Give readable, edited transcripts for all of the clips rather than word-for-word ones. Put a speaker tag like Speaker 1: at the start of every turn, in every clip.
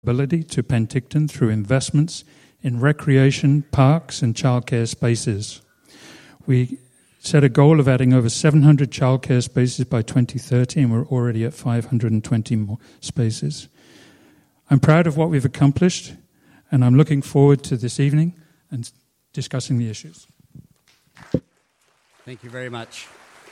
Speaker 1: ability to Penticton through investments in recreation, parks and childcare spaces. We set a goal of adding over 700 childcare spaces by 2030, and we're already at 520 more spaces. I'm proud of what we've accomplished, and I'm looking forward to this evening and discussing the issues.
Speaker 2: Thank you very much.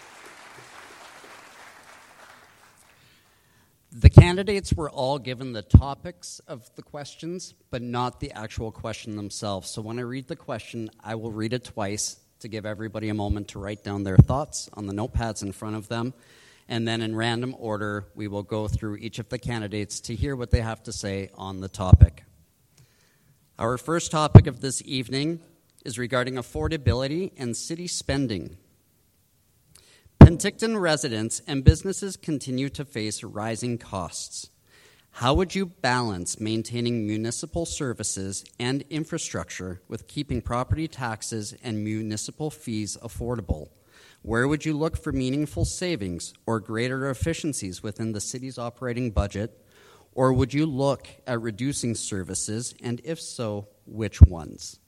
Speaker 2: The candidates were all given the topics of the questions, but not the actual question themselves. So when I read the question, I will read it twice to give everybody a moment to write down their thoughts on the notepads in front of them. And then in random order, we will go through each of the candidates to hear what they have to say on the topic. Our first topic of this evening is regarding affordability and city spending. Penticton residents and businesses continue to face rising costs. How would you balance maintaining municipal services and infrastructure with keeping property taxes and municipal fees affordable? Where would you look for meaningful savings or greater efficiencies within the city's operating budget? Or would you look at reducing services, and if so, which ones?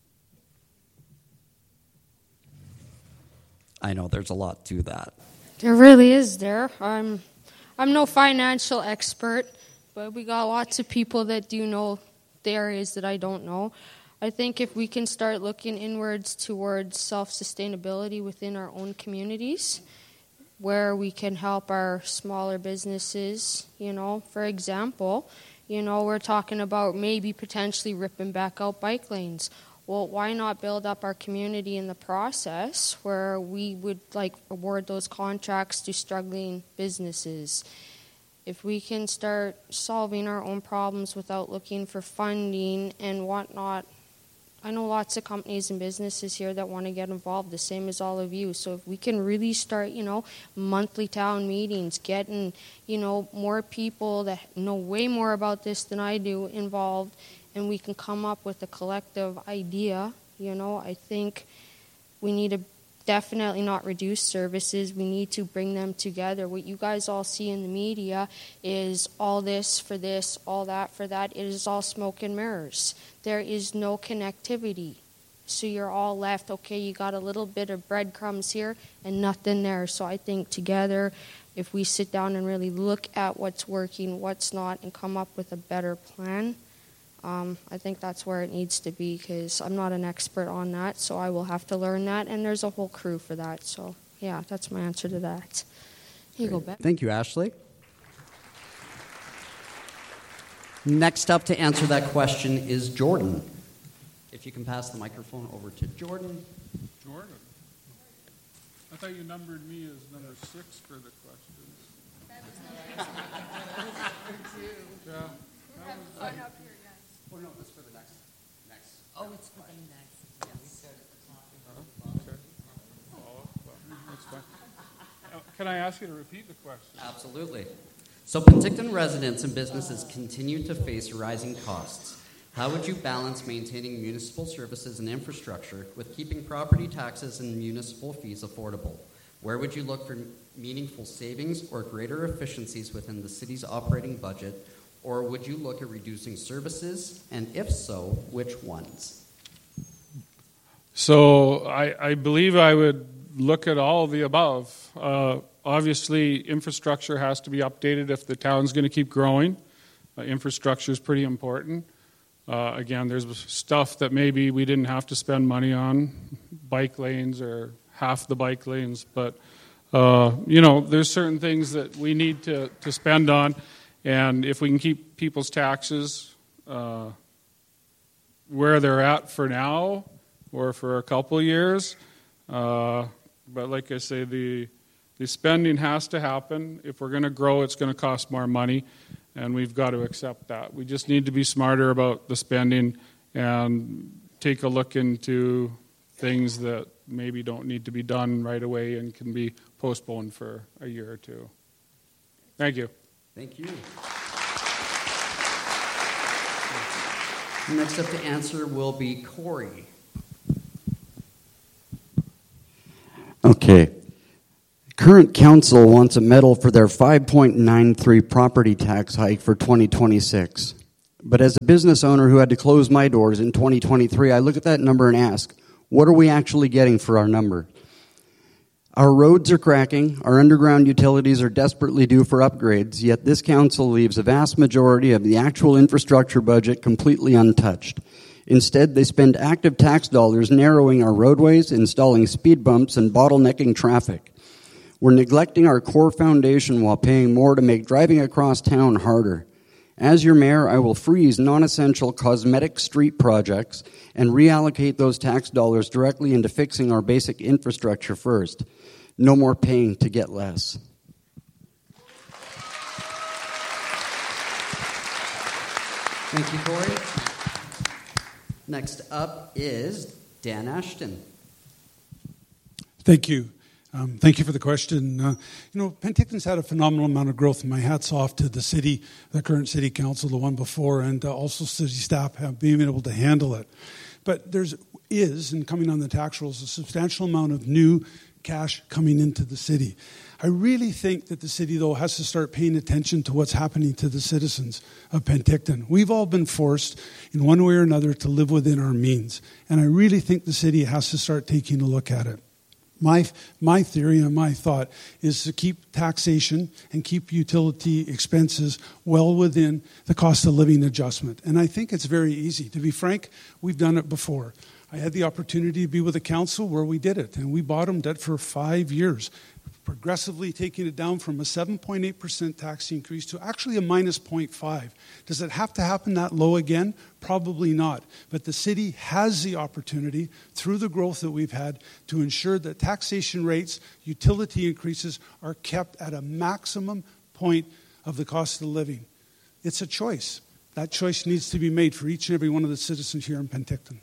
Speaker 2: I know there's a lot to that.
Speaker 3: There really is there. I'm no financial expert, but we got lots of people that do know the areas that I don't know. I think if we can start looking inwards towards self-sustainability within our own communities, where we can help our smaller businesses, for example, we're talking about maybe potentially ripping back out bike lanes. Well, why not build up our community in the process where we would award those contracts to struggling businesses? If we can start solving our own problems without looking for funding and whatnot, I know lots of companies and businesses here that want to get involved, the same as all of you. So if we can really start, monthly town meetings, getting, more people that know way more about this than I do involved, and we can come up with a collective idea, I think we need to definitely not reduce services. We need to bring them together. What you guys all see in the media is all this for this, all that for that. It is all smoke and mirrors. There is no connectivity. So you're all left, okay, you got a little bit of breadcrumbs here and nothing there. So I think together, if we sit down and really look at what's working, what's not, and come up with a better plan, I think that's where it needs to be, because I'm not an expert on that, so I will have to learn that, and there's a whole crew for that. So, yeah, that's my answer to that. Here you go, Beth.
Speaker 2: Thank you, Ashley. Next up to answer that question is Jordan. If you can pass the microphone over to Jordan.
Speaker 4: Jordan? I thought you numbered me as number 6 for the questions.
Speaker 5: That was number 2.
Speaker 4: Yeah.
Speaker 5: We have fun up here, guys.
Speaker 2: Oh, no, it's for the next.
Speaker 5: Oh, it's for the next. Yes.
Speaker 4: Okay. That's fine. Can I ask you to repeat the question?
Speaker 2: Absolutely. So Penticton residents and businesses continue to face rising costs. How would you balance maintaining municipal services and infrastructure with keeping property taxes and municipal fees affordable? Where would you look for meaningful savings or greater efficiencies within the city's operating budget? Or would you look at reducing services? And if so, which ones?
Speaker 4: So I believe I would look at all of the above. Obviously, infrastructure has to be updated if the town's going to keep growing. Infrastructure is pretty important. Again, there's stuff that maybe we didn't have to spend money on, bike lanes or half the bike lanes. But, there's certain things that we need to spend on. And if we can keep people's taxes where they're at for now or for a couple of years, but like I say, the spending has to happen. If we're going to grow, it's going to cost more money, and we've got to accept that. We just need to be smarter about the spending and take a look into things that maybe don't need to be done right away and can be postponed for a year or two. Thank you.
Speaker 2: Thank you. Next up to answer will be Corey.
Speaker 6: Okay. Current council wants a medal for their 5.93 property tax hike for 2026. But as a business owner who had to close my doors in 2023, I look at that number and ask, what are we actually getting for our number? Our roads are cracking, our underground utilities are desperately due for upgrades, yet this council leaves a vast majority of the actual infrastructure budget completely untouched. Instead, they spend active tax dollars narrowing our roadways, installing speed bumps, and bottlenecking traffic. We're neglecting our core foundation while paying more to make driving across town harder. As your mayor, I will freeze non-essential cosmetic street projects and reallocate those tax dollars directly into fixing our basic infrastructure first. No more paying to get less.
Speaker 2: Thank you, Corey. Next up is Dan Ashton.
Speaker 7: Thank you. Thank you for the question. Penticton's had a phenomenal amount of growth, and my hat's off to the city, the current city council, the one before, and also city staff being able to handle it. But and coming on the tax rolls, a substantial amount of new cash coming into the city. I really think that the city, though, has to start paying attention to what's happening to the citizens of Penticton. We've all been forced, in one way or another, to live within our means, and I really think the city has to start taking a look at it. My theory and my thought is to keep taxation and keep utility expenses well within the cost of living adjustment. And I think it's very easy. To be frank, we've done it before. I had the opportunity to be with a council where we did it, and we bottomed it for 5 years, progressively taking it down from a 7.8% tax increase to actually a minus 0.5. Does it have to happen that low again? Probably not. But the city has the opportunity, through the growth that we've had, to ensure that taxation rates, utility increases are kept at a maximum point of the cost of living. It's a choice. That choice needs to be made for each and every one of the citizens here in Penticton.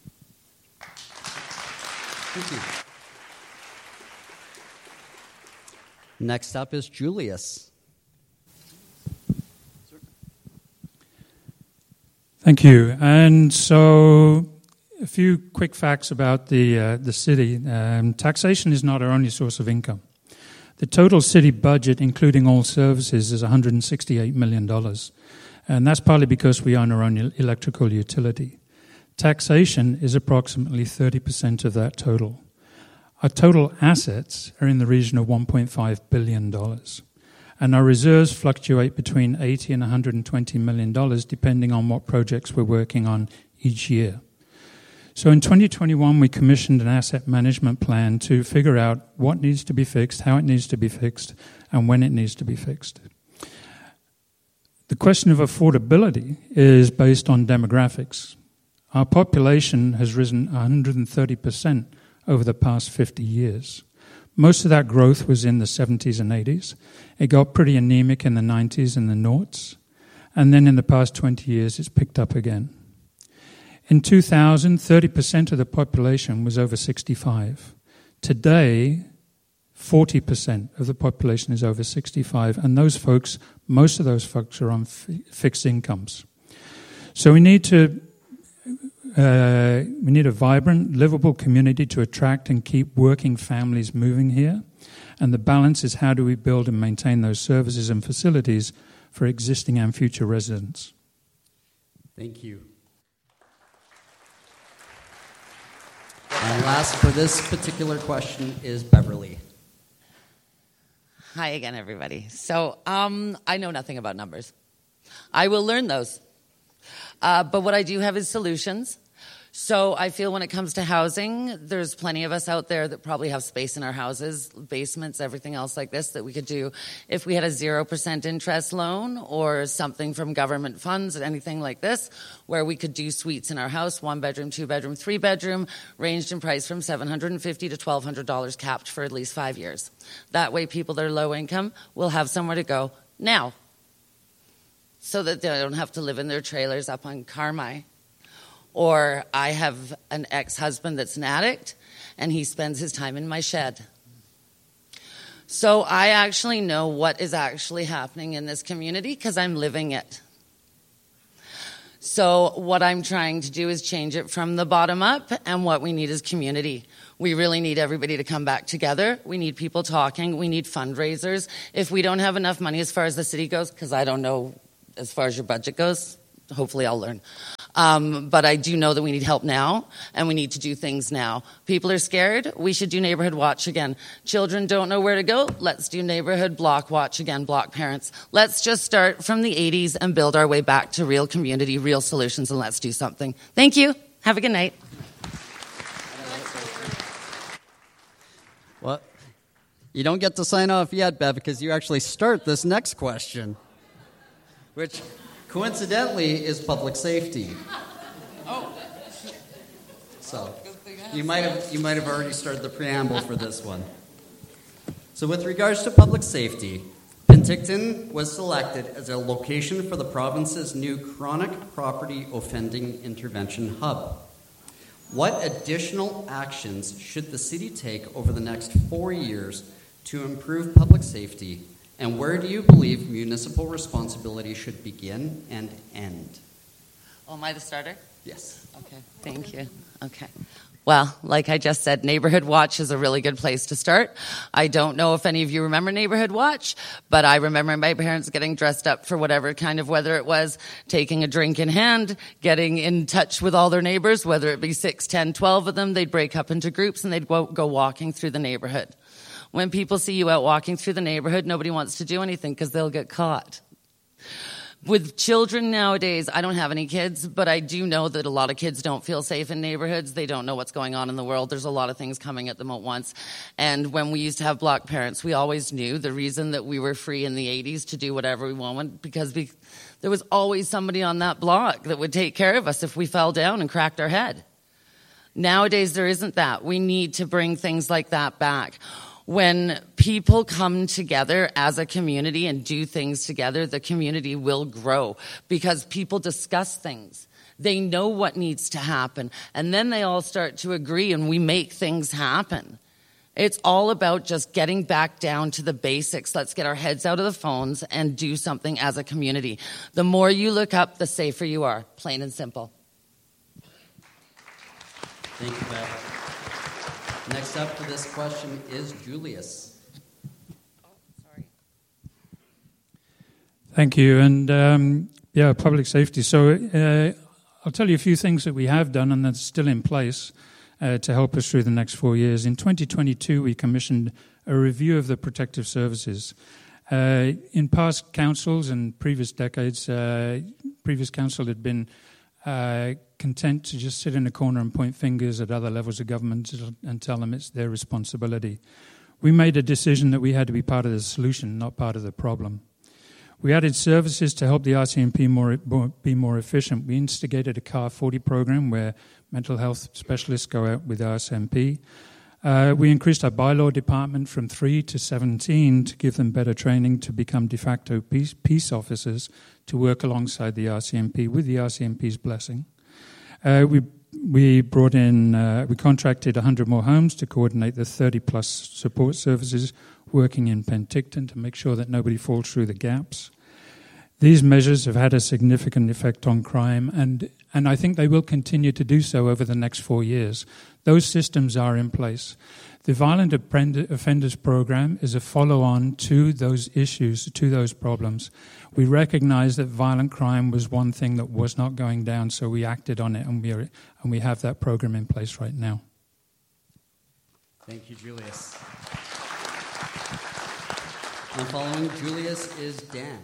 Speaker 2: Thank you. Next up is Julius.
Speaker 1: Thank you. And so, a few quick facts about the city. Taxation is not our only source of income. The total city budget, including all services, is $168 million. And that's partly because we own our own electrical utility. Taxation is approximately 30% of that total. Our total assets are in the region of $1.5 billion. And our reserves fluctuate between $80 and $120 million, depending on what projects we're working on each year. So in 2021, we commissioned an asset management plan to figure out what needs to be fixed, how it needs to be fixed, and when it needs to be fixed. The question of affordability is based on demographics. Our population has risen 130% over the past 50 years. Most of that growth was in the 70s and 80s. It got pretty anemic in the 90s and the noughts. And then in the past 20 years, it's picked up again. In 2000, 30% of the population was over 65. Today, 40% of the population is over 65. And those folks, most of those folks are on fixed incomes. So we need a vibrant, livable community to attract and keep working families moving here. And the balance is how do we build and maintain those services and facilities for existing and future residents.
Speaker 2: Thank you. And last for this particular question is Beverly.
Speaker 5: Hi again, everybody. So I know nothing about numbers. I will learn those. But what I do have is solutions. So I feel when it comes to housing, there's plenty of us out there that probably have space in our houses, basements, everything else like this that we could do if we had a 0% interest loan or something from government funds, anything like this, where we could do suites in our house, 1 bedroom, 2 bedroom, 3 bedroom, ranged in price from $750 to $1,200 capped for at least 5 years. That way people that are low income will have somewhere to go now, so that they don't have to live in their trailers up on Carmi. Or I have an ex-husband that's an addict, and he spends his time in my shed. So I actually know what is actually happening in this community because I'm living it. So what I'm trying to do is change it from the bottom up, and what we need is community. We really need everybody to come back together. We need people talking. We need fundraisers. If we don't have enough money as far as the city goes, because I don't know as far as your budget goes, hopefully I'll learn. But I do know that we need help now, and we need to do things now. People are scared. We should do Neighborhood Watch again. Children don't know where to go. Let's do Neighborhood Block Watch again, block parents. Let's just start from the 80s and build our way back to real community, real solutions, and let's do something. Thank you. Have a good night.
Speaker 2: Well, you don't get to sign off yet, Bev, because you actually start this next question, which coincidentally is public safety.
Speaker 5: Oh.
Speaker 2: So you might have already started the preamble for this one. So with regards to public safety, Penticton was selected as a location for the province's new chronic property offending intervention hub. What additional actions should the city take over the next 4 years to improve public safety, and where do you believe municipal responsibility should begin and end?
Speaker 5: Oh, am I the starter?
Speaker 2: Yes.
Speaker 5: Okay, thank you. Okay. Well, like I just said, Neighborhood Watch is a really good place to start. I don't know if any of you remember Neighborhood Watch, but I remember my parents getting dressed up for whatever kind of weather it was, taking a drink in hand, getting in touch with all their neighbors, whether it be 6, 10, 12 of them. They'd break up into groups and they'd go walking through the neighborhood. When people see you out walking through the neighborhood, nobody wants to do anything because they'll get caught. With children nowadays, I don't have any kids, but I do know that a lot of kids don't feel safe in neighborhoods. They don't know what's going on in the world. There's a lot of things coming at them at once. And when we used to have block parents, we always knew the reason that we were free in the 80s to do whatever we wanted, because there was always somebody on that block that would take care of us if we fell down and cracked our head. Nowadays, there isn't that. We need to bring things like that back. When people come together as a community and do things together, the community will grow because people discuss things. They know what needs to happen, and then they all start to agree and we make things happen. It's all about just getting back down to the basics. Let's get our heads out of the phones and do something as a community. The more you look up, the safer you are, plain and simple.
Speaker 2: Thank you, Beth. Next up for this question is Julius.
Speaker 5: Oh, sorry.
Speaker 1: Thank you. And public safety. So I'll tell you a few things that we have done and that's still in place to help us through the next 4 years. In 2022, we commissioned a review of the protective services. In past councils and previous decades, previous council had been content to just sit in a corner and point fingers at other levels of government and tell them it's their responsibility. We made a decision that we had to be part of the solution, not part of the problem. We added services to help the RCMP be more efficient. We instigated a CAR 40 program where mental health specialists go out with RCMP. We increased our bylaw department from 3 to 17 to give them better training to become de facto peace officers to work alongside the RCMP with the RCMP's blessing. We contracted 100 more homes to coordinate the 30-plus support services working in Penticton to make sure that nobody falls through the gaps. These measures have had a significant effect on crime, and I think they will continue to do so over the next 4 years. Those systems are in place. The Violent Offenders Program is a follow-on to those issues, to those problems. We recognize that violent crime was one thing that was not going down, so we acted on it, and we have that program in place right now.
Speaker 2: Thank you, Julius. And following Julius is Dan.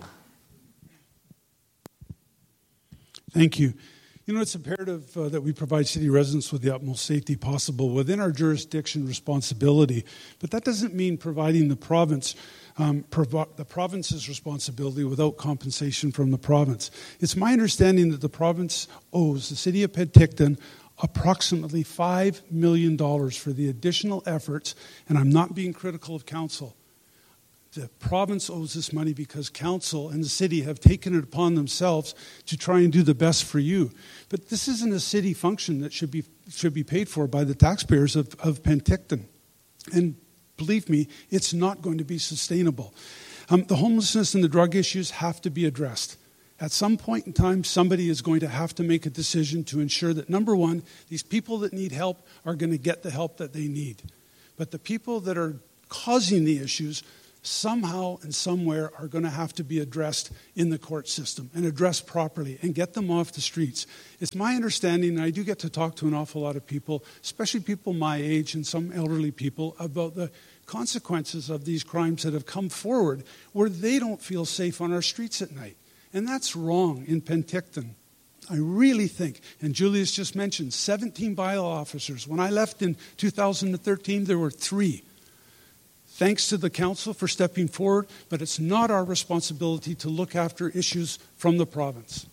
Speaker 7: Thank you. You know, it's imperative that we provide city residents with the utmost safety possible within our jurisdiction responsibility. But that doesn't mean providing the province's responsibility without compensation from the province. It's my understanding that the province owes the city of Penticton approximately $5 million for the additional efforts, and I'm not being critical of council. The province owes this money because council and the city have taken it upon themselves to try and do the best for you. But this isn't a city function that should be paid for by the taxpayers of Penticton. And believe me, it's not going to be sustainable. The homelessness and the drug issues have to be addressed. At some point in time, somebody is going to have to make a decision to ensure that, number one, these people that need help are going to get the help that they need. But the people that are causing the issues somehow and somewhere are going to have to be addressed in the court system and addressed properly and get them off the streets. It's my understanding, and I do get to talk to an awful lot of people, especially people my age and some elderly people, about the consequences of these crimes that have come forward where they don't feel safe on our streets at night. And that's wrong in Penticton. I really think, and Julius just mentioned, 17 bylaw officers. When I left in 2013, there were 3. Thanks to the council for stepping forward, but it's not our responsibility to look after issues from the province.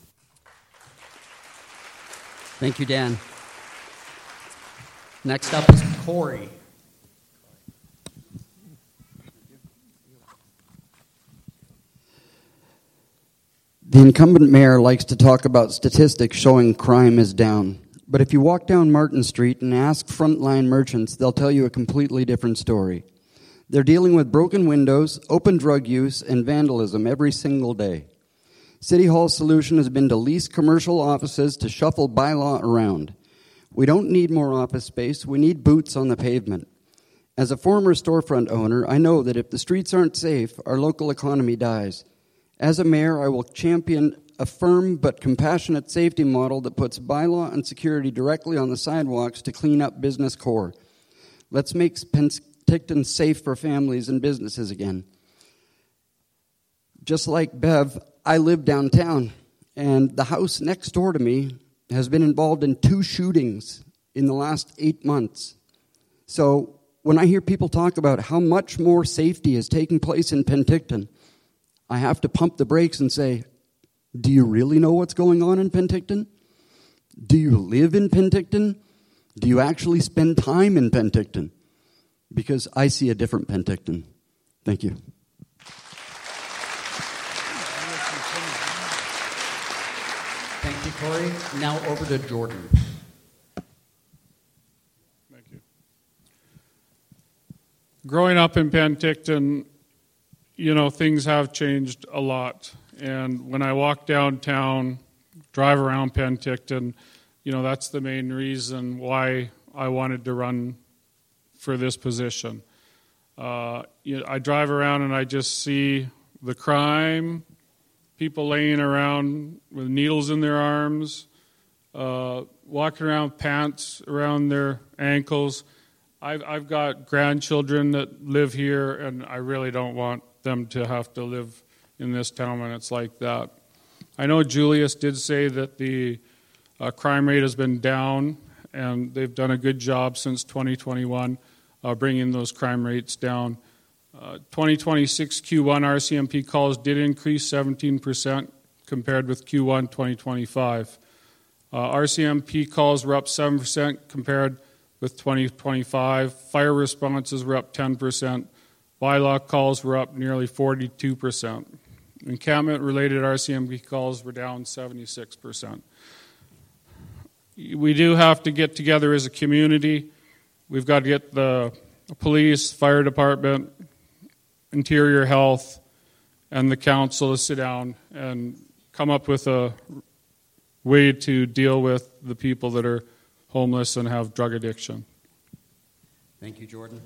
Speaker 2: Thank you, Dan. Next up is Corey.
Speaker 6: The incumbent mayor likes to talk about statistics showing crime is down. But if you walk down Martin Street and ask frontline merchants, they'll tell you a completely different story. They're dealing with broken windows, open drug use, and vandalism every single day. City Hall's solution has been to lease commercial offices to shuffle bylaw around. We don't need more office space, we need boots on the pavement. As a former storefront owner, I know that if the streets aren't safe, our local economy dies. As a mayor, I will champion a firm but compassionate safety model that puts bylaw and security directly on the sidewalks to clean up business core. Let's make Penticton safe for families and businesses again. Just like Bev, I live downtown, and the house next door to me has been involved in 2 shootings in the last 8 months. So when I hear people talk about how much more safety is taking place in Penticton, I have to pump the brakes and say, do you really know what's going on in Penticton? Do you live in Penticton? Do you actually spend time in Penticton? Because I see a different Penticton. Thank you.
Speaker 2: Thank you, Corey. Now over to Jordan.
Speaker 4: Thank you. Growing up in Penticton, things have changed a lot. And when I walk downtown, drive around Penticton, that's the main reason why I wanted to run for this position. I drive around and I just see the crime, people laying around with needles in their arms, walking around with pants around their ankles. I've got grandchildren that live here, and I really don't want them to have to live in this town when it's like that. I know Julius did say that the crime rate has been down, and they've done a good job since 2021 bringing those crime rates down. 2026 Q1 RCMP calls did increase 17% compared with Q1 2025. RCMP calls were up 7% compared with 2025. Fire responses were up 10%. Bylaw calls were up nearly 42%. Encampment-related RCMP calls were down 76%. We do have to get together as a community. We've got to get the police, fire department, Interior Health, and the council to sit down and come up with a way to deal with the people that are homeless and have drug addiction.
Speaker 2: Thank you, Jordan.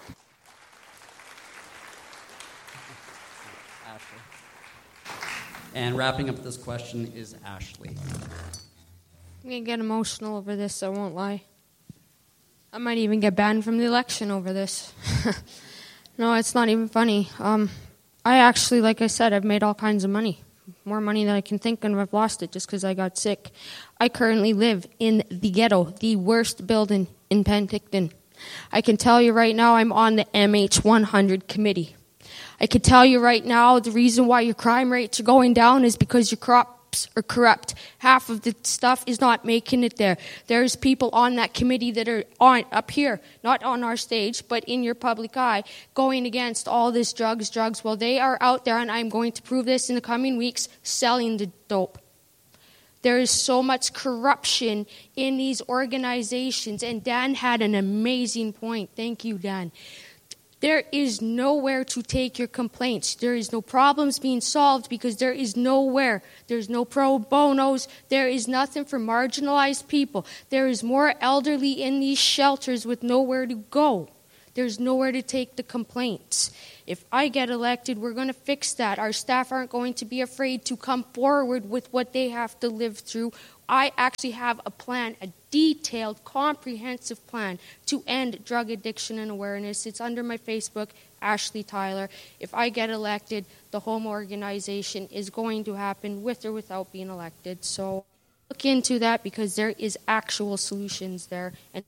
Speaker 2: Ashley. And wrapping up this question is Ashley.
Speaker 3: I'm going to get emotional over this, I won't lie. I might even get banned from the election over this. No, it's not even funny. I actually, like I said, I've made all kinds of money. More money than I can think, and I've lost it just because I got sick. I currently live in the ghetto, the worst building in Penticton. I can tell you right now I'm on the MH100 committee. I can tell you right now the reason why your crime rates are going down is because your crops are corrupt. Half of the stuff is not making it there. There's people on that committee that are on up here, not on our stage, but in your public eye, going against all this drugs. Well, they are out there, and I'm going to prove this in the coming weeks, selling the dope. There is so much corruption in these organizations, and Dan had an amazing point. Thank you, Dan. There is nowhere to take your complaints. There is no problems being solved because there is nowhere. There's no pro bonos. There is nothing for marginalized people. There is more elderly in these shelters with nowhere to go. There's nowhere to take the complaints. If I get elected, we're going to fix that. Our staff aren't going to be afraid to come forward with what they have to live through. I actually have a plan, a detailed, comprehensive plan to end drug addiction and awareness. It's under my Facebook, Ashley Tyler. If I get elected, the home organization is going to happen with or without being elected. So look into that because there is actual solutions there. And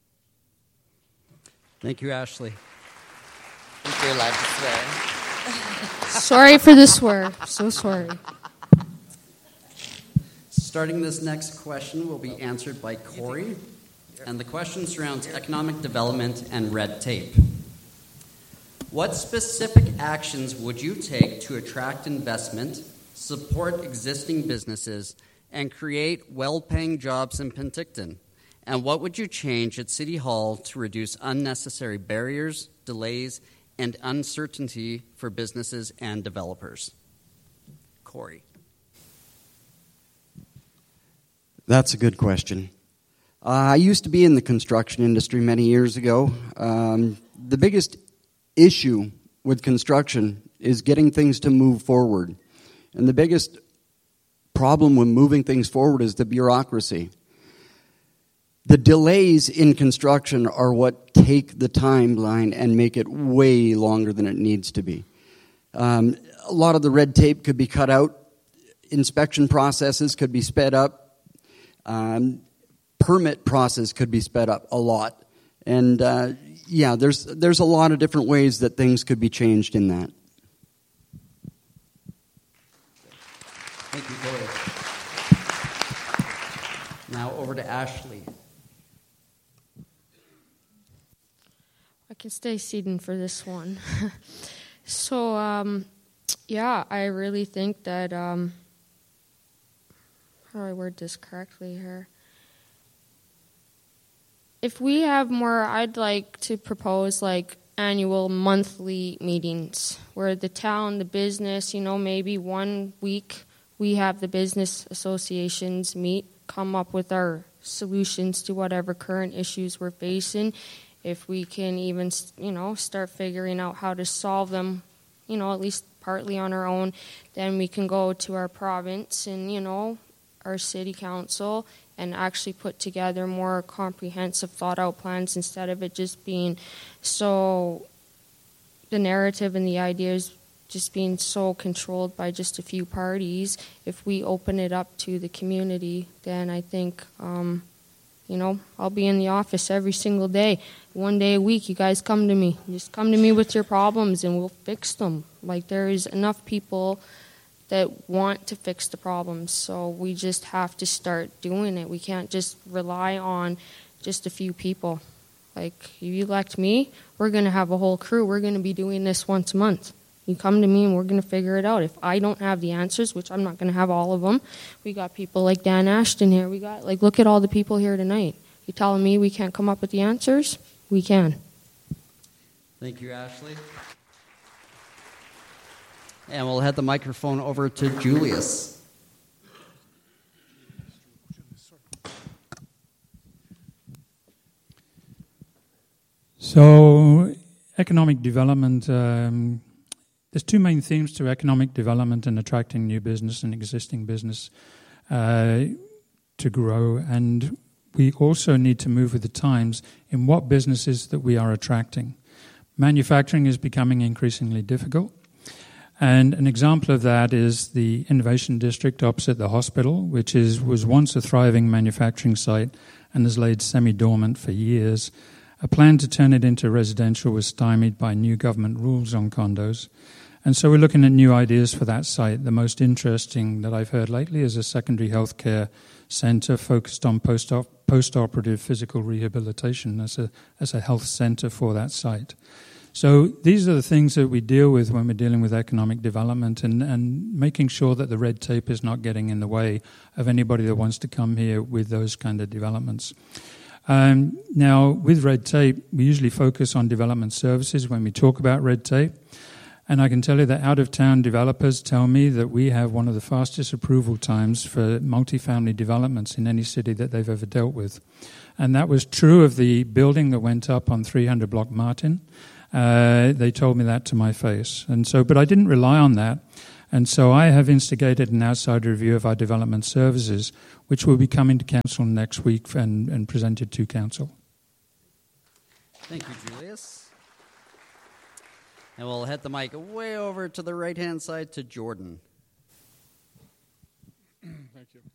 Speaker 2: Thank you, Ashley.
Speaker 5: I think you're allowed to swear.
Speaker 3: sorry for the swear. So sorry.
Speaker 2: Starting this next question will be answered by Corey, and the question surrounds economic development and red tape. What specific actions would you take to attract investment, support existing businesses, and create well-paying jobs in Penticton? And what would you change at City Hall to reduce unnecessary barriers, delays, and uncertainty for businesses and developers? Corey.
Speaker 6: That's a good question. I used to be in the construction industry many years ago. The biggest issue with construction is getting things to move forward. And the biggest problem with moving things forward is the bureaucracy. The delays in construction are what take the timeline and make it way longer than it needs to be. A lot of the red tape could be cut out. Inspection processes could be sped up. Permit process could be sped up a lot. And there's a lot of different ways that things could be changed in that.
Speaker 2: Thank you, Corey. Now over to Ashley.
Speaker 3: I can stay seated for this one. So, I really think that, how do I word this correctly here? If we have more, I'd like to propose annual monthly meetings where the town, the business, maybe 1 week we have the business associations meet, come up with our solutions to whatever current issues we're facing. If we can even, start figuring out how to solve them, at least partly on our own, then we can go to our province and, our city council and actually put together more comprehensive, thought-out plans instead of it just being so, the narrative and the ideas just being so controlled by just a few parties. If we open it up to the community, then I think, I'll be in the office every single day. 1 day a week, you guys come to me. Just come to me with your problems and we'll fix them. There is enough people that want to fix the problems, so we just have to start doing it. We can't just rely on just a few people. If you elect me, we're going to have a whole crew. We're going to be doing this once a month. You come to me and we're going to figure it out. If I don't have the answers, which I'm not going to have all of them, we got people like Dan Ashton here. We got, look at all the people here tonight. You telling me we can't come up with the answers? We can.
Speaker 2: Thank you, Ashley. And we'll head the microphone over to Julius.
Speaker 1: So, economic development, there's two main themes to economic development and attracting new business and existing business to grow. And we also need to move with the times in what businesses that we are attracting. Manufacturing is becoming increasingly difficult. And an example of that is the Innovation District opposite the hospital, which was once a thriving manufacturing site and has laid semi-dormant for years. A plan to turn it into residential was stymied by new government rules on condos. And so we're looking at new ideas for that site. The most interesting that I've heard lately is a secondary healthcare centre focused on post-operative physical rehabilitation as a health centre for that site. So these are the things that we deal with when we're dealing with economic development and making sure that the red tape is not getting in the way of anybody that wants to come here with those kind of developments. Now, with red tape, we usually focus on development services when we talk about red tape. And I can tell you that out-of-town developers tell me that we have one of the fastest approval times for multifamily developments in any city that they've ever dealt with. And that was true of the building that went up on 300 Block Martin. They told me that to my face. But I didn't rely on that. And so I have instigated an outside review of our development services, which will be coming to council next week and presented to council.
Speaker 2: Thank you, Julius. And we'll head the mic way over to the right-hand side to Jordan.
Speaker 4: Thank you.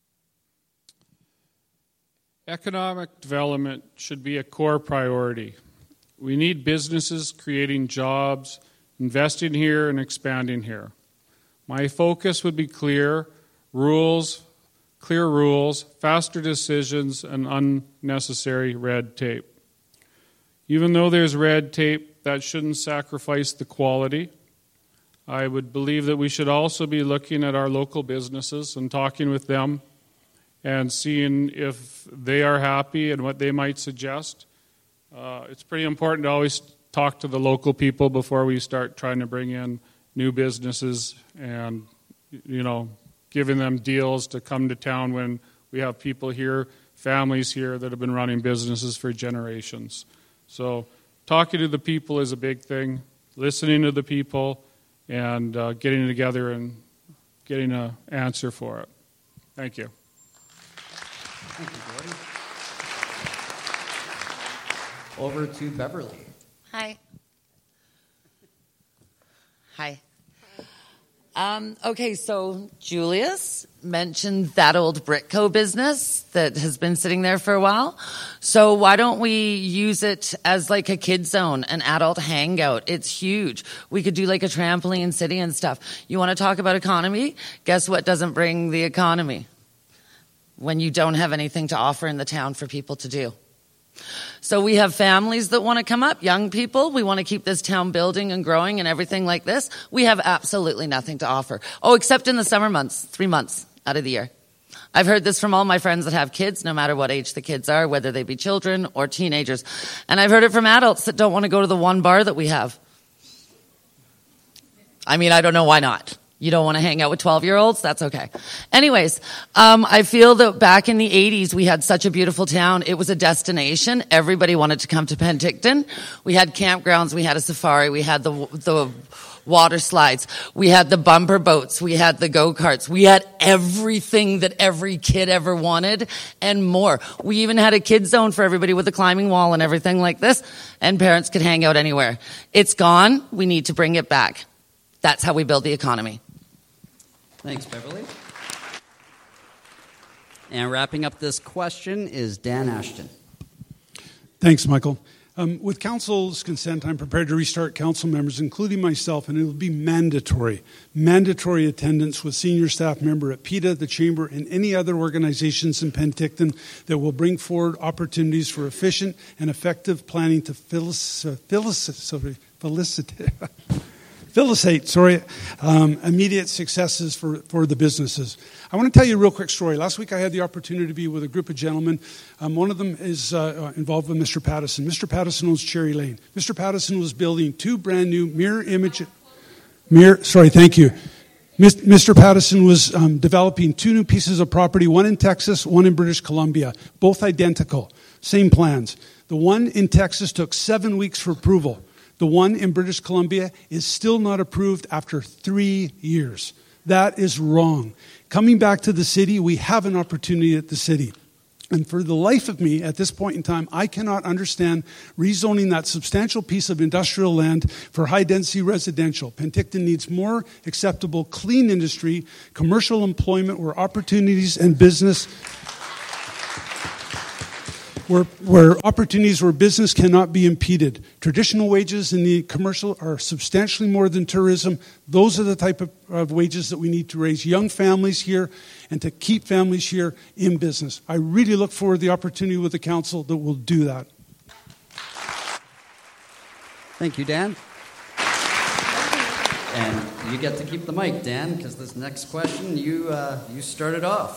Speaker 4: Economic development should be a core priority. We need businesses creating jobs, investing here and expanding here. My focus would be clear rules, faster decisions, and unnecessary red tape. Even though there's red tape, that shouldn't sacrifice the quality. I would believe that we should also be looking at our local businesses and talking with them and seeing if they are happy and what they might suggest. It's pretty important to always talk to the local people before we start trying to bring in new businesses and, giving them deals to come to town when we have people here, families here that have been running businesses for generations. So talking to the people is a big thing, listening to the people, and getting together and getting an answer for it. Thank you.
Speaker 2: Thank you, Jordan. Over to Beverly.
Speaker 5: Hi. Hi. Okay, so Julius mentioned that old Britco business that has been sitting there for a while. So why don't we use it as like a kid zone, an adult hangout? It's huge. We could do like a trampoline city and stuff. You want to talk about economy? Guess what doesn't bring the economy? When you don't have anything to offer in the town for people to do. So we have families that want to come up, young people. We want to keep this town building and growing and everything like this. We have absolutely nothing to offer. Oh, except in the summer months, 3 months out of the year. I've heard this from all my friends that have kids, no matter what age the kids are, whether they be children or teenagers. And I've heard it from adults that don't want to go to the one bar that we have. I mean, I don't know why not. You don't want to hang out with 12-year-olds? That's okay. Anyways, I feel that back in the 80s, we had such a beautiful town. It was a destination. Everybody wanted to come to Penticton. We had campgrounds. We had a safari. We had the water slides. We had the bumper boats. We had the go-karts. We had everything that every kid ever wanted and more. We even had a kid zone for everybody with a climbing wall and everything like this, and parents could hang out anywhere. It's gone. We need to bring it back. That's how we build the economy.
Speaker 2: Thanks, Beverly. And wrapping up this question is Dan Ashton.
Speaker 7: Thanks, Michael. With council's consent, I'm prepared to restart council members, including myself, and it will be mandatory attendance with senior staff member at PETA, the Chamber, and any other organizations in Penticton that will bring forward opportunities for efficient and effective planning to facilitate immediate successes for the businesses. I want to tell you a real quick story. Last week I had the opportunity to be with a group of gentlemen. One of them is involved with Mr. Pattison. Mr. Pattison owns Cherry Lane. Mr. Pattison was building two brand new Mr. Pattison was developing two new pieces of property, one in Texas, one in British Columbia, both identical, same plans. The one in Texas took 7 weeks for approval. The one in British Columbia is still not approved after 3 years. That is wrong. Coming back to the city, we have an opportunity at the city. And for the life of me, at this point in time, I cannot understand rezoning that substantial piece of industrial land for high-density residential. Penticton needs more acceptable, clean industry, commercial employment where opportunities and business... Where opportunities where business cannot be impeded. Traditional wages in the commercial are substantially more than tourism. Those are the type of wages that we need to raise young families here and to keep families here in business. I really look forward to the opportunity with the council that will do that.
Speaker 2: Thank you, Dan. And you get to keep the mic, Dan, because this next question, you started off.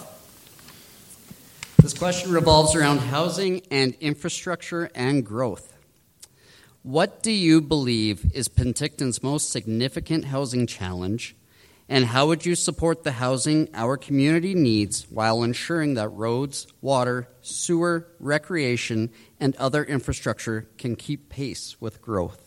Speaker 2: This question revolves around housing and infrastructure and growth. What do you believe is Penticton's most significant housing challenge, and how would you support the housing our community needs while ensuring that roads, water, sewer, recreation, and other infrastructure can keep pace with growth?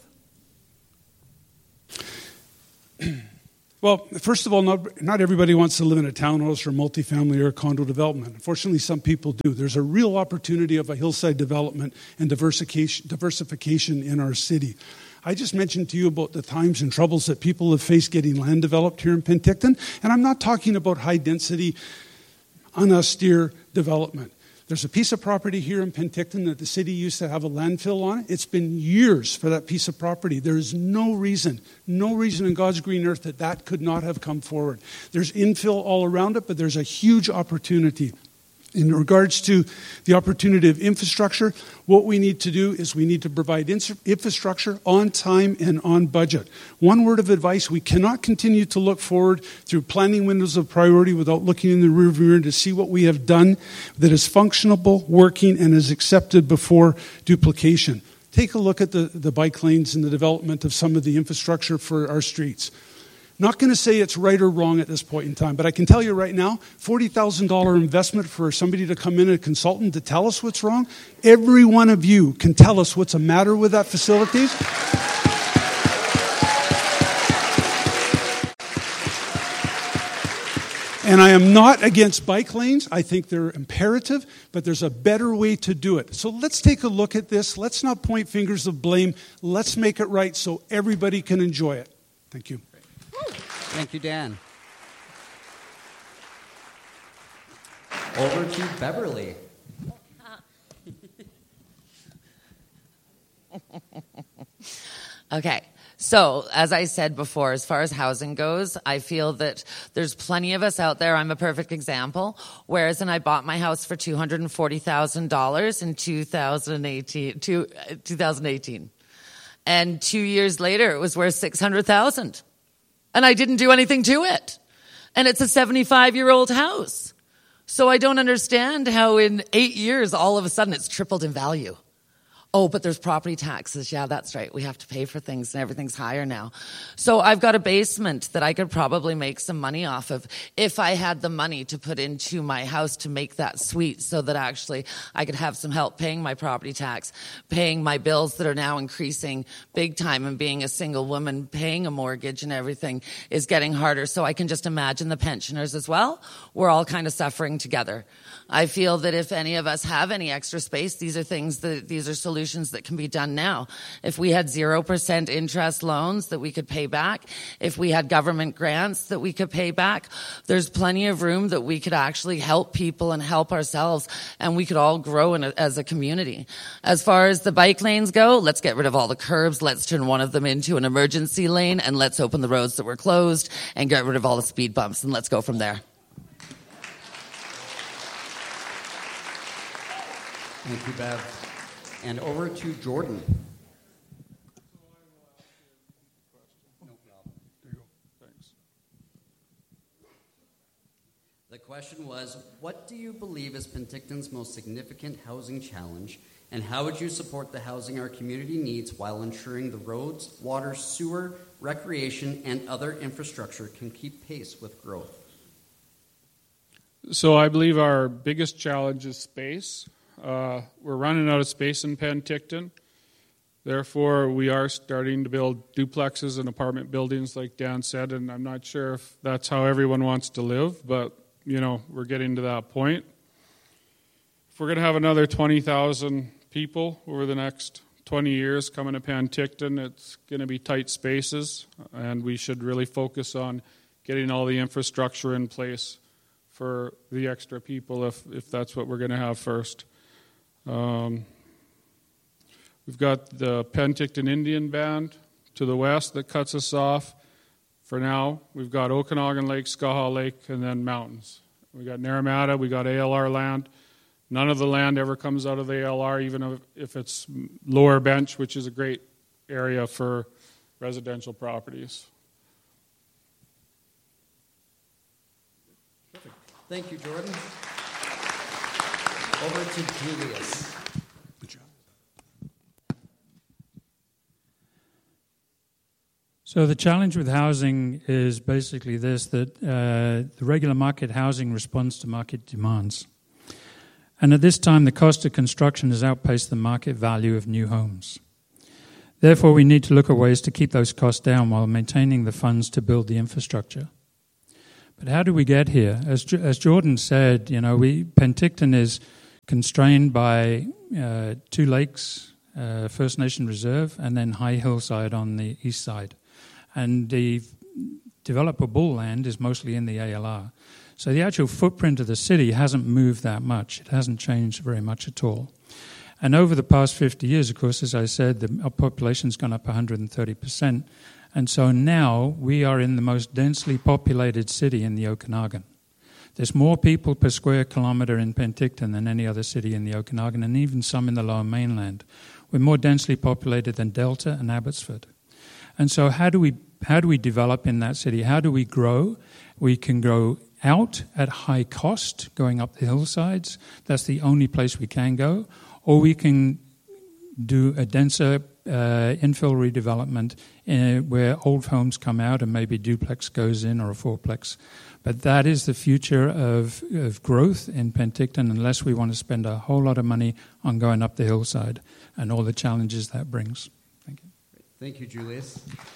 Speaker 7: Well, first of all, not everybody wants to live in a townhouse or multifamily or a condo development. Unfortunately, some people do. There's a real opportunity of a hillside development and diversification in our city. I just mentioned to you about the times and troubles that people have faced getting land developed here in Penticton, and I'm not talking about high-density, unaustere development. There's a piece of property here in Penticton that the city used to have a landfill on it. It's been years for that piece of property. There is no reason in God's green earth that could not have come forward. There's infill all around it, but there's a huge opportunity. In regards to the opportunity of infrastructure, what we need to do is we need to provide infrastructure on time and on budget. One word of advice, we cannot continue to look forward through planning windows of priority without looking in the rearview mirror to see what we have done that is functionable, working, and is accepted before duplication. Take a look at the bike lanes and the development of some of the infrastructure for our streets. Not going to say it's right or wrong at this point in time, but I can tell you right now, $40,000 investment for somebody to come in, a consultant, to tell us what's wrong. Every one of you can tell us what's the matter with that facility. And I am not against bike lanes. I think they're imperative, but there's a better way to do it. So let's take a look at this. Let's not point fingers of blame. Let's make it right so everybody can enjoy it. Thank you.
Speaker 2: Thank you, Dan. Over to Beverly.
Speaker 5: Okay. So, as I said before, as far as housing goes, I feel that there's plenty of us out there. I'm a perfect example. Whereas, I bought my house for $240,000 in 2018. And 2 years later, it was worth $600,000. And I didn't do anything to it. And it's a 75-year-old house. So I don't understand how in 8 years, all of a sudden, it's tripled in value. Oh, but there's property taxes. Yeah, that's right. We have to pay for things and everything's higher now. So I've got a basement that I could probably make some money off of if I had the money to put into my house to make that suite so that actually I could have some help paying my property tax, paying my bills that are now increasing big time, and being a single woman, paying a mortgage and everything is getting harder. So I can just imagine the pensioners as well. We're all kind of suffering together. I feel that if any of us have any extra space, these are solutions that can be done now. If we had 0% interest loans that we could pay back, if we had government grants that we could pay back, there's plenty of room that we could actually help people and help ourselves, and we could all grow as a community. As far as the bike lanes go, let's get rid of all the curbs, let's turn one of them into an emergency lane, and let's open the roads that were closed and get rid of all the speed bumps, and let's go from there.
Speaker 2: Thank you, Bev. And over to Jordan. No problem.
Speaker 7: There you go.
Speaker 4: Thanks.
Speaker 2: The question was, what do you believe is Penticton's most significant housing challenge, and how would you support the housing our community needs while ensuring the roads, water, sewer, recreation, and other infrastructure can keep pace with growth?
Speaker 4: So I believe our biggest challenge is space. We're running out of space in Penticton. Therefore, we are starting to build duplexes and apartment buildings, like Dan said, and I'm not sure if that's how everyone wants to live, but, we're getting to that point. If we're going to have another 20,000 people over the next 20 years coming to Penticton, it's going to be tight spaces, and we should really focus on getting all the infrastructure in place for the extra people if that's what we're going to have first. We've got the Penticton Indian Band to the west that cuts us off. For now, we've got Okanagan Lake, Skaha Lake, and then mountains. We got Naramata, we got ALR land. None of the land ever comes out of the ALR, even if it's lower bench, which is a great area for residential properties.
Speaker 2: Perfect. Thank you, Jordan. Over to Julius.
Speaker 7: Good job.
Speaker 1: So the challenge with housing is basically this, that the regular market housing responds to market demands. And at this time, the cost of construction has outpaced the market value of new homes. Therefore, we need to look at ways to keep those costs down while maintaining the funds to build the infrastructure. But how do we get here? As Jordan said, Penticton is constrained by 2 lakes, First Nation Reserve, and then High Hillside on the east side. And the developable land is mostly in the ALR. So the actual footprint of the city hasn't moved that much. It hasn't changed very much at all. And over the past 50 years, of course, as I said, our population's gone up 130%. And so now we are in the most densely populated city in the Okanagan. There's more people per square kilometre in Penticton than any other city in the Okanagan, and even some in the Lower Mainland. We're more densely populated than Delta and Abbotsford. And so how do we develop in that city? How do we grow? We can grow out at high cost, going up the hillsides. That's the only place we can go. Or we can do a denser infill redevelopment where old homes come out and maybe duplex goes in or a fourplex. But that is the future of growth in Penticton unless we want to spend a whole lot of money on going up the hillside and all the challenges that brings. Thank you.
Speaker 2: Thank you, Julius.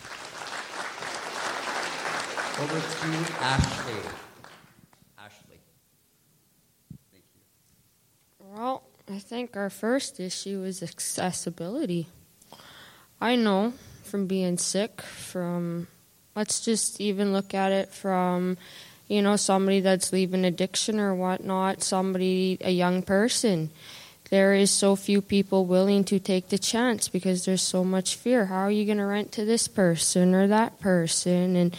Speaker 2: Over to Ashley. Ashley. Thank you.
Speaker 3: Well, I think our first issue is accessibility. I know from being sick, let's just even look at it from, somebody that's leaving addiction or whatnot, a young person. There is so few people willing to take the chance because there's so much fear. How are you going to rent to this person or that person? And,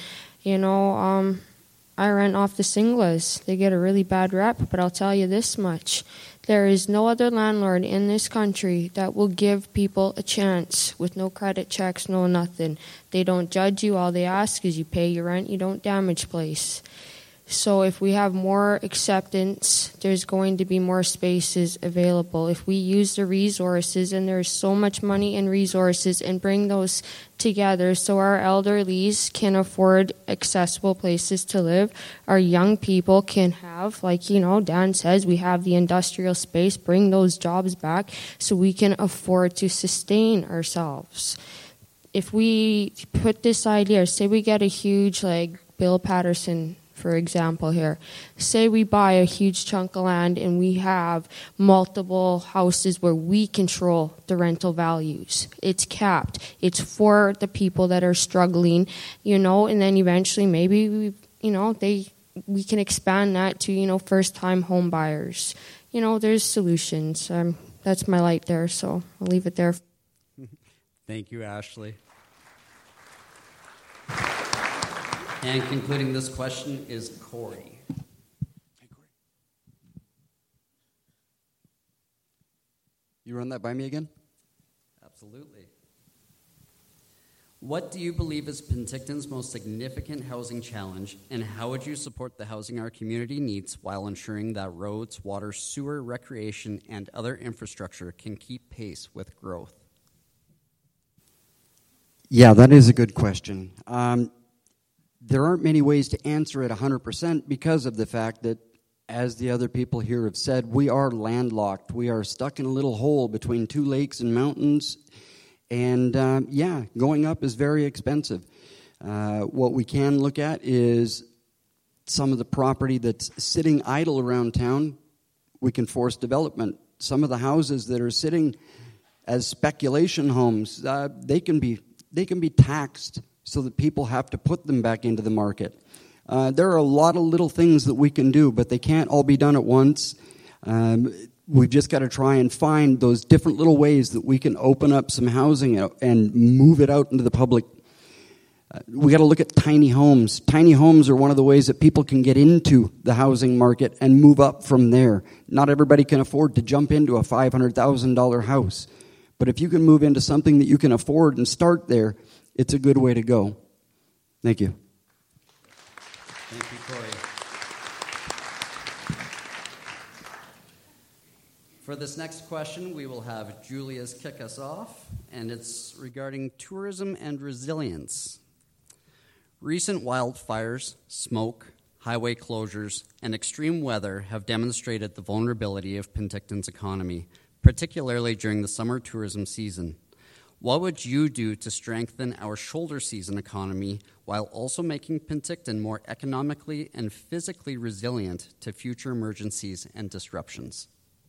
Speaker 3: I rent off the Singlas. They get a really bad rep, but I'll tell you this much. There is no other landlord in this country that will give people a chance with no credit checks, no nothing. They don't judge you. All they ask is you pay your rent, you don't damage place. So if we have more acceptance, there's going to be more spaces available. If we use the resources, and there's so much money and resources, and bring those together so our elderlies can afford accessible places to live, our young people can have, Dan says, we have the industrial space, bring those jobs back so we can afford to sustain ourselves. If we put this idea, say we get a huge, Bill Patterson, for example here, say we buy a huge chunk of land and we have multiple houses where we control the rental values. It's capped. It's for the people that are struggling, and then eventually maybe we can expand that to, first-time home buyers. There's solutions. That's my light there, so I'll leave it there.
Speaker 2: Thank you, Ashley. And concluding this question is Corey.
Speaker 6: Hey, Corey. You run that by me again?
Speaker 2: Absolutely. What do you believe is Penticton's most significant housing challenge, and how would you support the housing our community needs while ensuring that roads, water, sewer, recreation, and other infrastructure can keep pace with growth?
Speaker 6: Yeah, that is a good question. There aren't many ways to answer it 100% because of the fact that, as the other people here have said, we are landlocked. We are stuck in a little hole between 2 lakes and mountains, and going up is very expensive. What we can look at is some of the property that's sitting idle around town. We can force development. Some of the houses that are sitting as speculation homes, they can be taxed so that people have to put them back into the market. There are a lot of little things that we can do, but they can't all be done at once. We've just got to try and find those different little ways that we can open up some housing and move it out into the public. We got to look at tiny homes. Tiny homes are one of the ways that people can get into the housing market and move up from there. Not everybody can afford to jump into a $500,000 house. But if you can move into something that you can afford and start there, it's a good way to go. Thank you.
Speaker 2: Thank you, Corey. For this next question, we will have Julius kick us off, and it's regarding tourism and resilience. Recent wildfires, smoke, highway closures, and extreme weather have demonstrated the vulnerability of Penticton's economy, particularly during the summer tourism season. What would you do to strengthen our shoulder season economy while also making Penticton more economically and physically resilient to future emergencies and disruptions?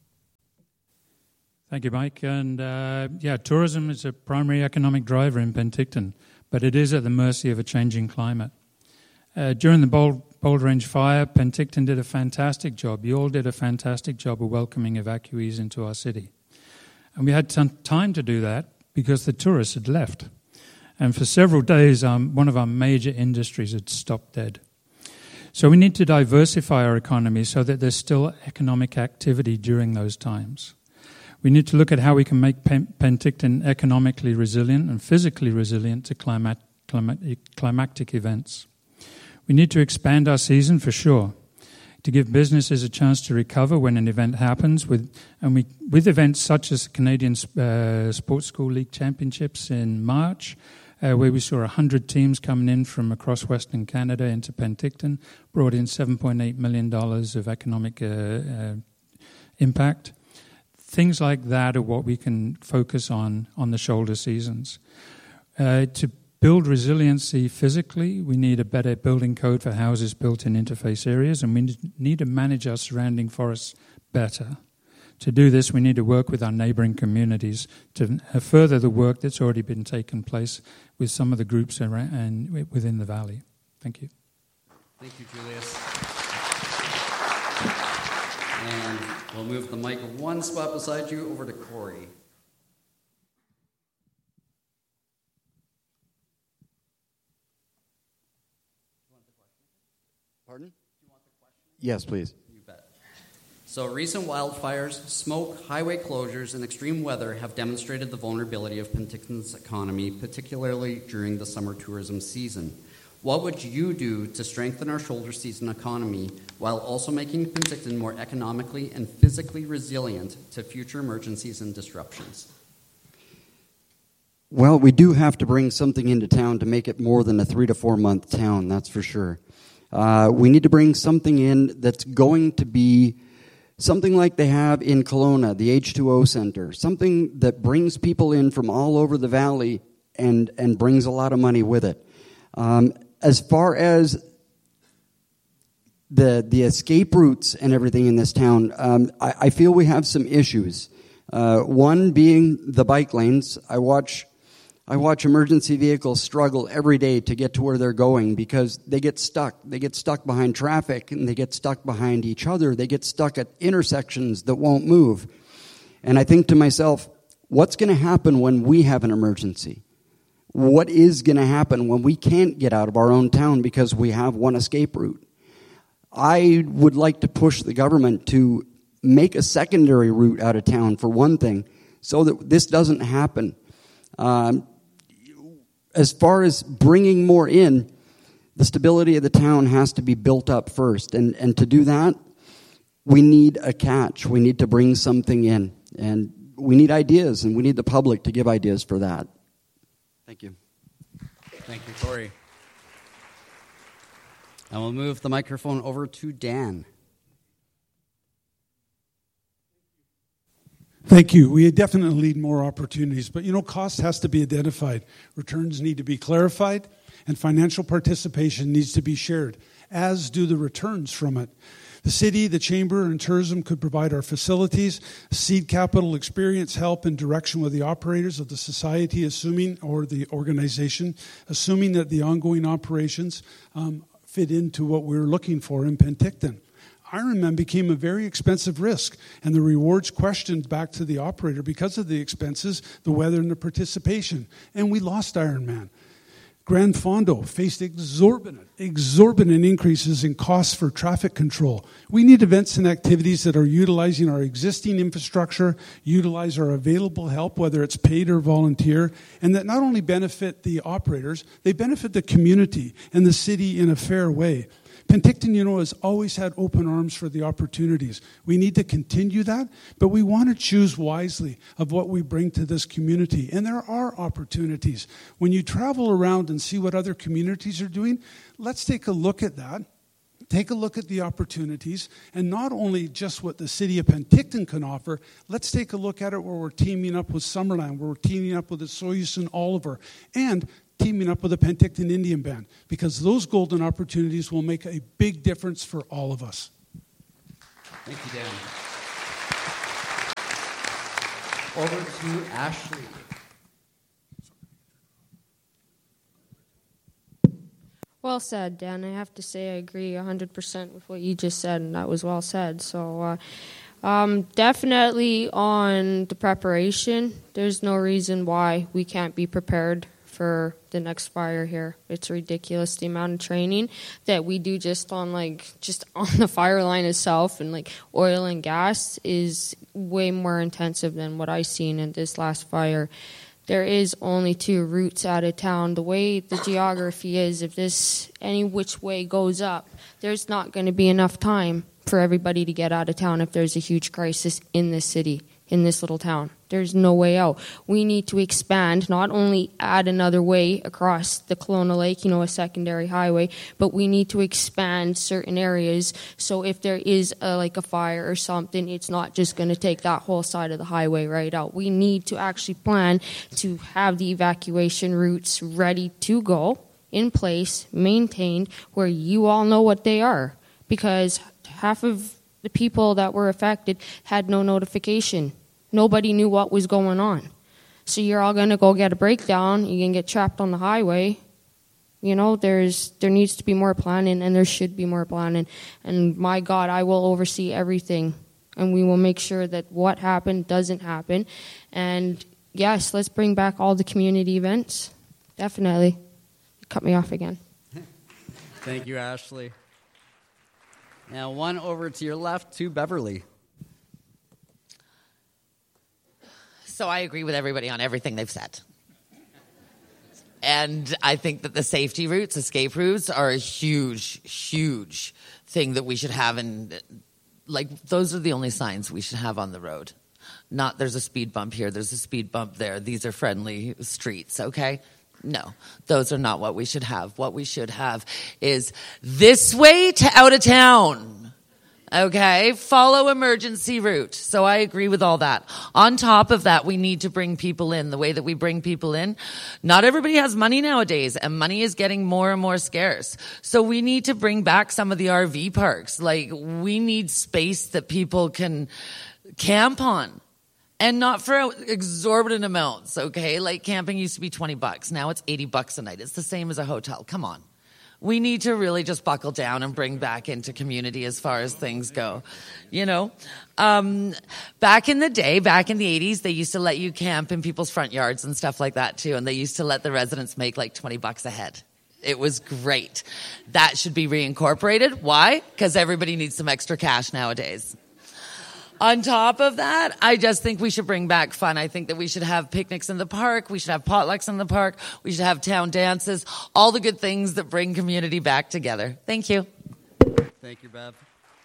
Speaker 1: Thank you, Mike. And tourism is a primary economic driver in Penticton, but it is at the mercy of a changing climate. During the Bold Range fire, Penticton did a fantastic job. You all did a fantastic job of welcoming evacuees into our city. And we had time to do that because the tourists had left. And for several days, one of our major industries had stopped dead. So we need to diversify our economy so that there's still economic activity during those times. We need to look at how we can make Penticton economically resilient and physically resilient to climatic events. We need to expand our season for sure, to give businesses a chance to recover when an event happens, with events such as the Canadian Sports School League Championships in March, where we saw 100 teams coming in from across Western Canada into Penticton, brought in $7.8 million of economic impact. Things like that are what we can focus on the shoulder seasons. To build resiliency physically, we need a better building code for houses built in interface areas, and we need to manage our surrounding forests better. To do this, we need to work with our neighbouring communities to further the work that's already been taking place with some of the groups around and within the valley. Thank you.
Speaker 2: Thank you, Julius. And we'll move the mic one spot beside you over to Corey.
Speaker 6: Pardon? Do you want the question? Yes, please.
Speaker 2: You bet. So recent wildfires, smoke, highway closures, and extreme weather have demonstrated the vulnerability of Penticton's economy, particularly during the summer tourism season. What would you do to strengthen our shoulder season economy while also making Penticton more economically and physically resilient to future emergencies and disruptions?
Speaker 6: Well, we do have to bring something into town to make it more than a 3 to 4 month town, that's for sure. We need to bring something in that's going to be something like they have in Kelowna, the H2O Center, something that brings people in from all over the valley and brings a lot of money with it. As far as the escape routes and everything in this town, I feel we have some issues. One being the bike lanes. I watch emergency vehicles struggle every day to get to where they're going because they get stuck. They get stuck behind traffic, and they get stuck behind each other. They get stuck at intersections that won't move. And I think to myself, what's going to happen when we have an emergency? What is going to happen when we can't get out of our own town because we have one escape route? I would like to push the government to make a secondary route out of town, for one thing, so that this doesn't happen. As far as bringing more in, the stability of the town has to be built up first. And to do that, we need a catch. We need to bring something in. And we need ideas, and we need the public to give ideas for that. Thank you.
Speaker 2: Thank you, Corey. And we'll move the microphone over to Dan.
Speaker 7: Thank you. We definitely need more opportunities, but cost has to be identified. Returns need to be clarified, and financial participation needs to be shared, as do the returns from it. The city, the chamber, and tourism could provide our facilities, seed capital, experience, help, and direction with the operators of the society, or the organization, assuming that the ongoing operations fit into what we're looking for in Penticton. Ironman became a very expensive risk, and the rewards questioned back to the operator because of the expenses, the weather, and the participation. And we lost Ironman. Grand Fondo faced exorbitant increases in costs for traffic control. We need events and activities that are utilizing our existing infrastructure, utilize our available help, whether it's paid or volunteer, and that not only benefit the operators, they benefit the community and the city in a fair way. Penticton, has always had open arms for the opportunities. We need to continue that, but we want to choose wisely of what we bring to this community. And there are opportunities. When you travel around and see what other communities are doing, let's take a look at that. Take a look at the opportunities, and not only just what the city of Penticton can offer, let's take a look at it where we're teaming up with Summerland, where we're teaming up with the Soyuz and Oliver, and teaming up with the Penticton Indian Band, because those golden opportunities will make a big difference for all of us.
Speaker 2: Thank you, Dan. Over to Ashley.
Speaker 3: Well said, Dan. I have to say I agree 100% with what you just said, and that was well said. So definitely on the preparation, there's no reason why we can't be prepared for the next fire here. It's ridiculous the amount of training that we do just on the fire line itself, and like oil and gas is way more intensive than what I've seen in this last fire. There is only 2 routes out of town. The way the geography is, if this any which way goes up, there's not going to be enough time for everybody to get out of town if there's a huge crisis in this city, in this little town. There's no way out. We need to expand, not only add another way across the Kelowna Lake, a secondary highway, but we need to expand certain areas so if there is a fire or something, it's not just going to take that whole side of the highway right out. We need to actually plan to have the evacuation routes ready to go, in place, maintained, where you all know what they are, because half of the people that were affected had no notification. Nobody knew what was going on. So you're all going to go get a breakdown. You're going to get trapped on the highway. There needs to be more planning, and there should be more planning. And my God, I will oversee everything. And we will make sure that what happened doesn't happen. And yes, let's bring back all the community events. Definitely. Cut me off again.
Speaker 2: Thank you, Ashley. Now, one over to your left to Beverly.
Speaker 5: So I agree with everybody on everything they've said. And I think that the safety routes, escape routes, are a huge, huge thing that we should have. And those are the only signs we should have on the road. Not there's a speed bump here, there's a speed bump there. These are friendly streets, okay? No, those are not what we should have. What we should have is this way to out of town. Okay, follow emergency route. So I agree with all that. On top of that, we need to bring people in. The way that we bring people in, not everybody has money nowadays, and money is getting more and more scarce. So we need to bring back some of the RV parks. We need space that people can camp on. And not for exorbitant amounts, okay? Camping used to be $20. Now it's $80 a night. It's the same as a hotel. Come on. We need to really just buckle down and bring back into community as far as things go. Back in the day, back in the 80s, they used to let you camp in people's front yards and stuff like that too. And they used to let the residents make $20 a head. It was great. That should be reincorporated. Why? Because everybody needs some extra cash nowadays. On top of that, I just think we should bring back fun. I think that we should have picnics in the park. We should have potlucks in the park. We should have town dances. All the good things that bring community back together. Thank you.
Speaker 2: Thank you, Bev.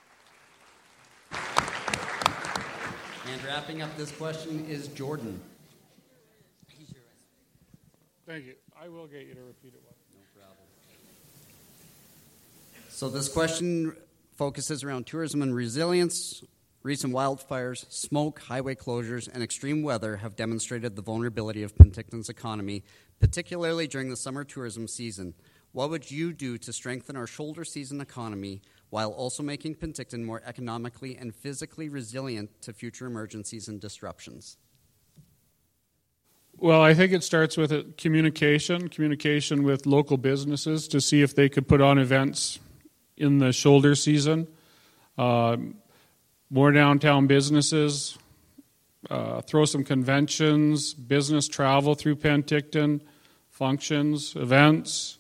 Speaker 2: And wrapping up this question is Jordan.
Speaker 4: Thank you. I will get you to repeat it.
Speaker 2: No problem. So this question focuses around tourism and resilience. Recent wildfires, smoke, highway closures, and extreme weather have demonstrated the vulnerability of Penticton's economy, particularly during the summer tourism season. What would you do to strengthen our shoulder season economy while also making Penticton more economically and physically resilient to future emergencies and disruptions?
Speaker 4: Well, I think it starts with communication with local businesses to see if they could put on events in the shoulder season. More downtown businesses, throw some conventions, business travel through Penticton, functions, events,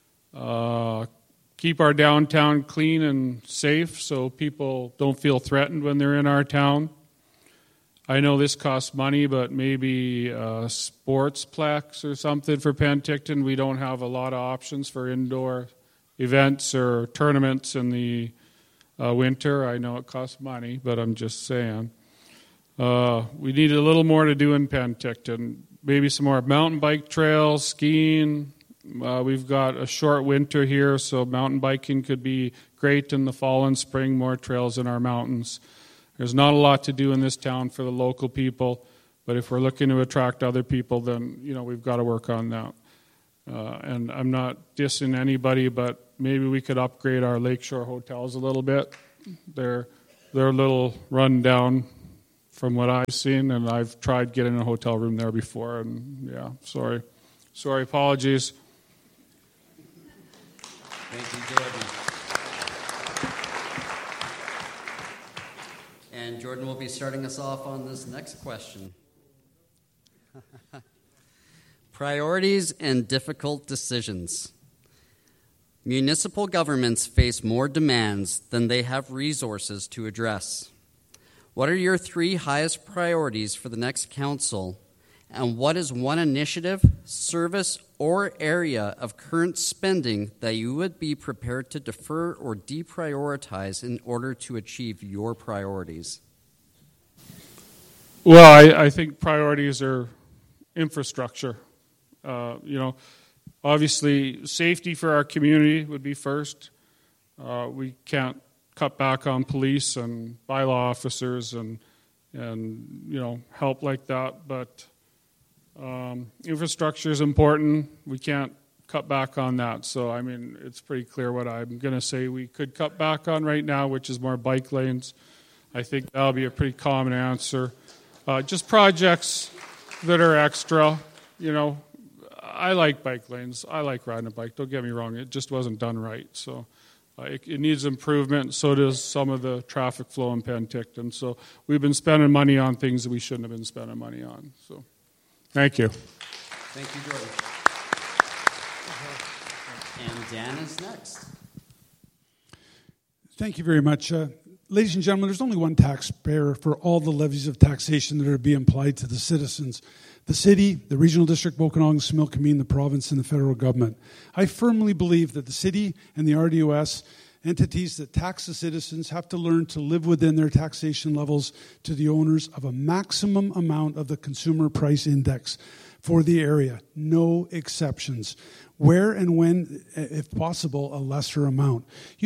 Speaker 4: keep our downtown clean and safe so people don't feel threatened when they're in our town. I know this costs money, but maybe a sportsplex or something for Penticton. We don't have a lot of options for indoor events or tournaments in the winter. I know it costs money, but I'm just saying. We need a little more to do in Penticton. Maybe some more mountain bike trails, skiing. We've got a short winter here, so mountain biking could be great in the fall and spring, more trails in our mountains. There's not a lot to do in this town for the local people, but if we're looking to attract other people, then we've got to work on that. And I'm not dissing anybody, but maybe we could upgrade our lakeshore hotels a little bit. They're a little run down from what I've seen, and I've tried getting a hotel room there before, and yeah, sorry, apologies.
Speaker 2: Thank you, Jordan. And Jordan will be starting us off on this next question. Priorities and difficult decisions. Municipal governments face more demands than they have resources to address. What are your 3 highest priorities for the next council, and what is one initiative, service, or area of current spending that you would be prepared to defer or deprioritize in order to achieve your priorities?
Speaker 4: Well, I think priorities are infrastructure. Obviously, safety for our community would be first. We can't cut back on police and bylaw officers and help like that, but infrastructure is important. We can't cut back on that. So, it's pretty clear what I'm going to say we could cut back on right now, which is more bike lanes. I think that'll be a pretty common answer. Just projects that are extra. I like bike lanes. I like riding a bike. Don't get me wrong. It just wasn't done right. So it needs improvement. So does some of the traffic flow in Penticton. So we've been spending money on things that we shouldn't have been spending money on. So thank you.
Speaker 2: Thank you, Jordan. And Dan is next.
Speaker 7: Thank you very much. Ladies and gentlemen, there's only one taxpayer for all the levies of taxation that are being applied to the citizens. The city, the regional district, Okanagan, Similkameen, the province, and the federal government. I firmly believe that the city and the RDOS entities that tax the citizens have to learn to live within their taxation levels to the owners of a maximum amount of the consumer price index for the area. No exceptions. Where and when, if possible, a lesser amount.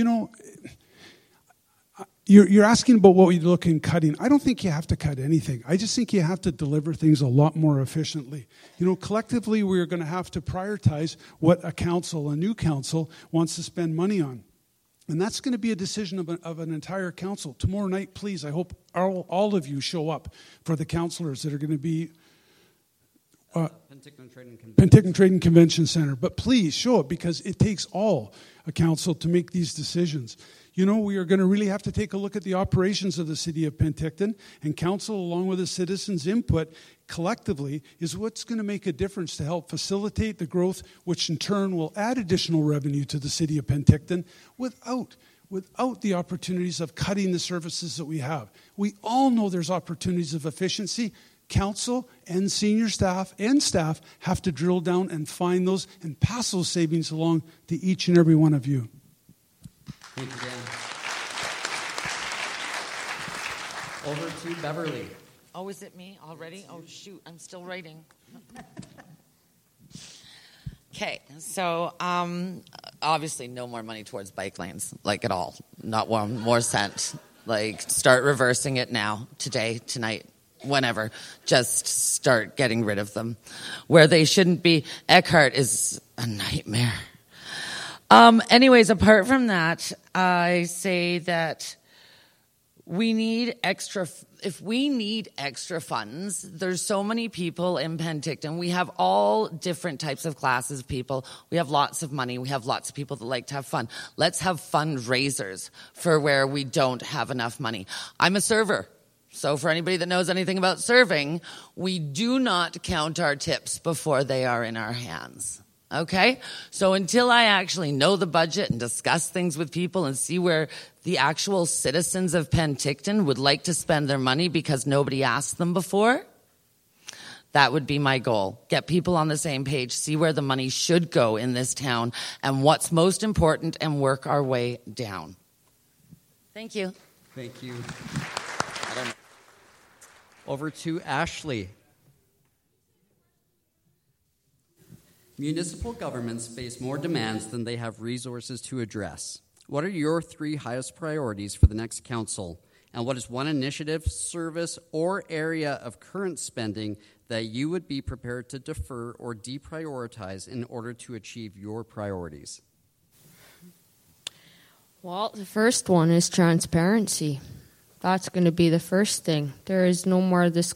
Speaker 7: You're asking about what we look in cutting. I don't think you have to cut anything. I just think you have to deliver things a lot more efficiently. Collectively, we're going to have to prioritize what a new council, wants to spend money on. And that's going to be a decision of an entire council. Tomorrow night, please, I hope all of you show up for the councillors that are going to be Penticton Trade and Convention Center. But please show up, because it takes all a council to make these decisions. We are going to really have to take a look at the operations of the city of Penticton, and council, along with the citizens' input, collectively, is what's going to make a difference to help facilitate the growth, which in turn will add additional revenue to the city of Penticton without the opportunities of cutting the services that we have. We all know there's opportunities of efficiency. Council and senior staff and staff have to drill down and find those and pass those savings along to each and every one of you.
Speaker 2: Thank you, Dan. Over to Beverly.
Speaker 5: Oh, is it me already? Oh, shoot, I'm still writing. Okay, so obviously no more money towards bike lanes, at all. Not one more cent. Start reversing it now, today, tonight, whenever. Just start getting rid of them. Where they shouldn't be. Eckhart is a nightmare. Anyways, apart from that, I say that if we need extra funds, there's so many people in Penticton. We have all different types of classes of people. We have lots of money. We have lots of people that like to have fun. Let's have fundraisers for where we don't have enough money. I'm a server. So for anybody that knows anything about serving, we do not count our tips before they are in our hands. Okay? So until I actually know the budget and discuss things with people and see where the actual citizens of Penticton would like to spend their money because nobody asked them before, That would be my goal. Get people on the same page, see where the money should go in this town and what's most important, and work our way down. Thank you.
Speaker 2: Thank you. Over to Ashley. Municipal governments face more demands than they have resources to address. What are your 3 highest priorities for the next council? And what is one initiative, service, or area of current spending that you would be prepared to defer or deprioritize in order to achieve your priorities?
Speaker 3: Well, the first one is transparency. That's going to be the first thing. There is no more of this